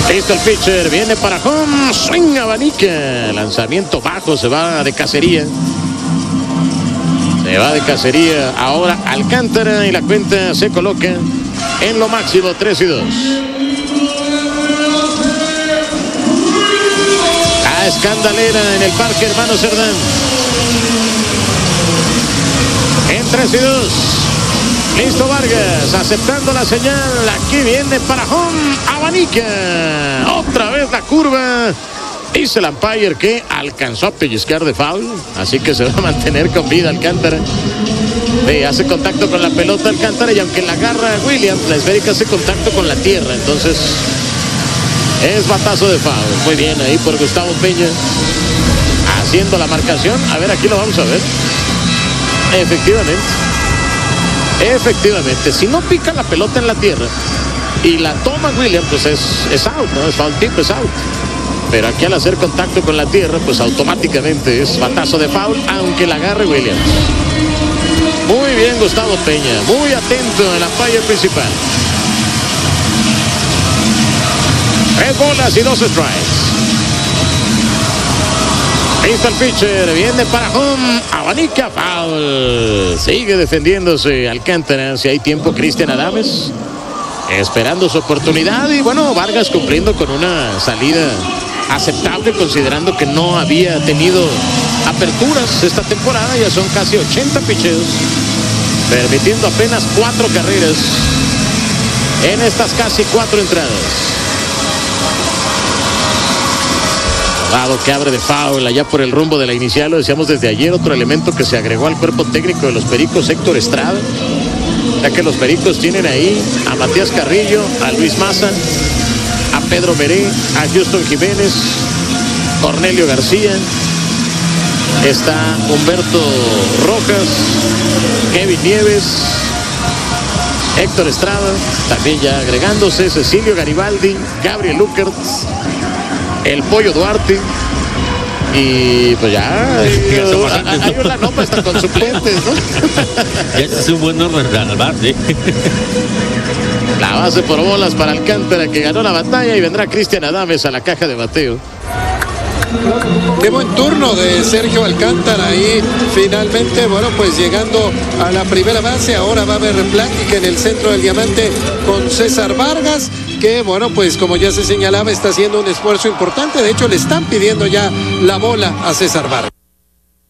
Listo el pitcher, viene para home, swing abanica, lanzamiento bajo, se va de cacería. Ahora Alcántara y la cuenta se coloca en lo máximo 3-2. Escandalera en el Parque Hermano Cerdán. En 3-2. Listo Vargas, aceptando la señal. Aquí viene para home, abanica. Otra vez la curva. Dice el umpire que alcanzó a pellizcar de foul. Así que se va a mantener con vida Alcántara. Hace contacto con la pelota Alcántara. Y aunque la agarra Williams, la esférica hace contacto con la tierra. Entonces es batazo de foul. Muy bien ahí por Gustavo Peña. Haciendo la marcación. A ver, aquí lo vamos a ver. Efectivamente. Si no pica la pelota en la tierra y la toma Williams, pues es out, ¿no? Es foul tip, es out. Pero aquí al hacer contacto con la tierra, pues automáticamente es batazo de foul, aunque la agarre Williams. Muy bien Gustavo Peña. Muy atento en la umpire principal. 3 bolas y 2 strikes. Listo el pitcher, viene para home, abanica, foul. Sigue defendiéndose Alcántara. Si hay tiempo, Cristian Adames esperando su oportunidad. Y bueno, Vargas cumpliendo con una salida aceptable, considerando que no había tenido aperturas esta temporada. Ya son casi 80 picheos, permitiendo apenas 4 carreras en estas casi 4 entradas. Dado que abre de foul allá por el rumbo de la inicial, lo decíamos desde ayer, otro elemento que se agregó al cuerpo técnico de los Pericos, Héctor Estrada, ya que los Pericos tienen ahí a Matías Carrillo, a Luis Maza, a Pedro Meré, a Houston Jiménez, Cornelio García, está Humberto Rojas, Kevin Nieves, Héctor Estrada, también ya agregándose Cecilio Garibaldi, Gabriel Luckert, el Pollo Duarte. Y pues ya hay una nota hasta con suplentes, ¿no? Ya es un buen orden al bar, ¿sí? La base por bolas para Alcántara, que ganó la batalla, y vendrá Cristian Adames a la caja de bateo. De buen turno de Sergio Alcántara y finalmente, bueno, pues llegando a la primera base. Ahora va a haber plática en el centro del diamante con César Vargas, que bueno, pues como ya se señalaba, está haciendo un esfuerzo importante. De hecho, le están pidiendo ya la bola a César Vargas.